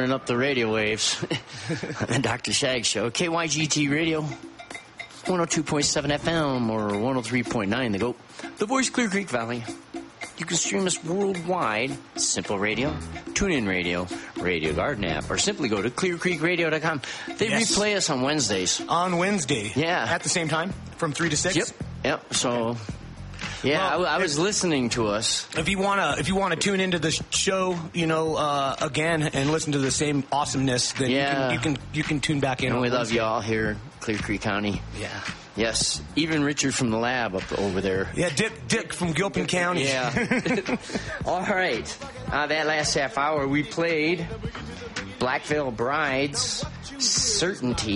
burning up the radio waves. The Dr. Shag Show. KYGT Radio, 102.7 FM or 103.9 The Goat. The Voice, Clear Creek Valley. You can stream us worldwide. Simple Radio, TuneIn Radio, Radio Garden app, or simply go to clearcreekradio.com. They replay us on Wednesdays. On Wednesday. Yeah. At the same time, from 3 to 6? Yep. So, yeah, well, I was listening to us. If you wanna tune into the show, again and listen to the same awesomeness, then you can tune back in. And we love you all here, Clear Creek County. Yeah. Yes, even Richard from the lab up over there. Yeah, Dick from Gilpin County. Yeah. All right. That last half hour, we played Black Veil Bride's Certainty.